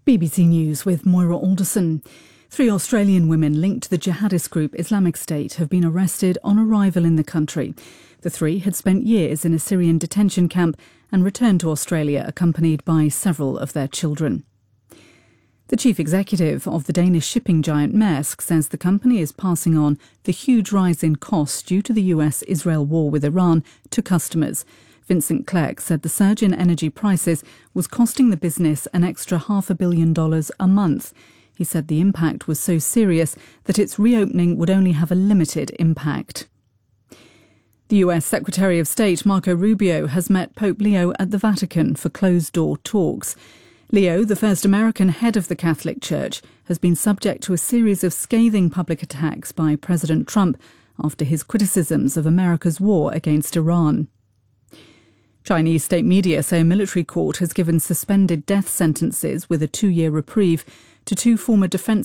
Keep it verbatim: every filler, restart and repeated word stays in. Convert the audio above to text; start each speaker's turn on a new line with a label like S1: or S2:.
S1: B B C News with Moira Alderson. Three Australian women linked to the jihadist group Islamic State have been arrested on arrival in the country. The three had spent years in a Syrian detention camp and returned to Australia accompanied by several of their children. The chief executive of the Danish shipping giant Maersk says the company is passing on the huge rise in costs due to the U S-Israel war with Iran to customers. Vincent Clerc said the surge in energy prices was costing the business an extra half a billion dollars a month. He said the impact was so serious that its reopening would only have a limited impact. The U S Secretary of State Marco Rubio has met Pope Leo at the Vatican for closed-door talks. Leo, the first American head of the Catholic Church, has been subject to a series of scathing public attacks by President Trump after his criticisms of America's war against Iran. Chinese state media say a military court has given suspended death sentences with a two-year reprieve to two former defense